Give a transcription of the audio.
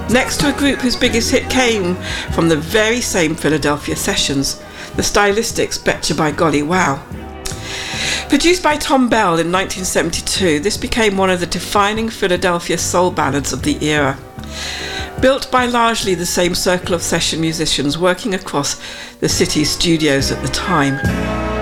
Next to a group whose biggest hit came from the very same Philadelphia sessions, the Stylistics' Betcha by Golly Wow. Produced by Tom Bell in 1972, this became one of the defining Philadelphia soul ballads of the era. Built by largely the same circle of session musicians working across the city's studios at the time.